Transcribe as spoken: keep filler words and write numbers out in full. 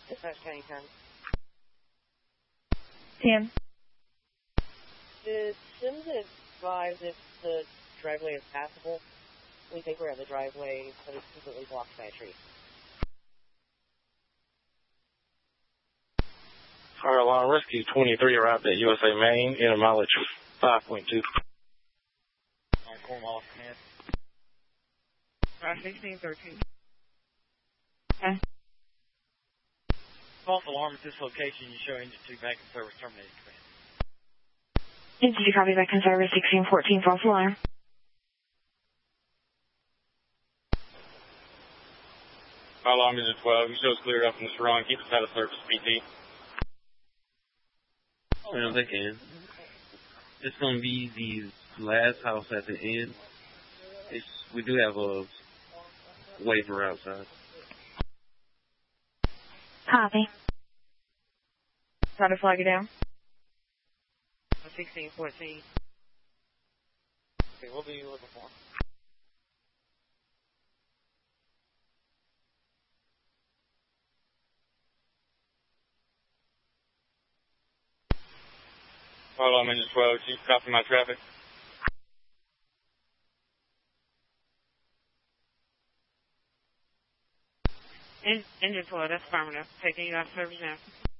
Dispatch County ten. ten. Did Sims advise if the driveway is passable? We think we're at the driveway, but it's completely blocked by a tree. Fire alarm rescue twenty-three arrived at U S A Main in a mileage five point two. On Cornwall, command. Five sixteen thirteen. Okay. False alarm at this location. You show engine two bank and service terminated, command. Engine two copy back in service sixteen fourteen false alarm. Fire alarm engine twelve. You show us cleared up from this run. Keep us out of service, P T. Well, they can. It's going to be the last house at the end. It's, we do have a waiver outside. Copy. Try to flag it down. sixteen fourteen. Okay, what are you looking for? Fire alarm engine twelve. Chief, copy my traffic. En- engine twelve, that's affirmative. Taking you out of service now.